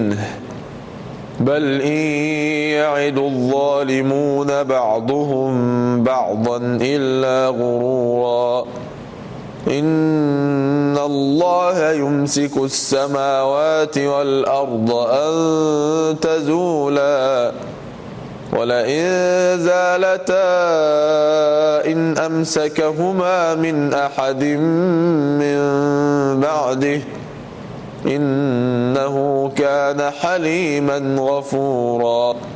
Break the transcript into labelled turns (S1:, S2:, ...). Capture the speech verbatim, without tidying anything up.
S1: منه بل إن يعد الظالمون بعضهم بعضا إلا غرورا إن الله يمسك السماوات والأرض أن تزولا ولئن زالتا إن أمسكهما من أحد من بعده إنه كان حليما غفورا.